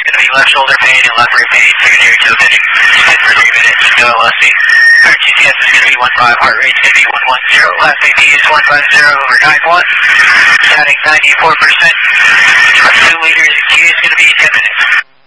going to be left shoulder pain and left rib pain, secondary to the head for 3 minutes. Go LSC. Current GTS is going to be 15, heart rate is going to be 110, last AP is 150 over 91, static 94%, 2 liters, Q is going to be 10 minutes.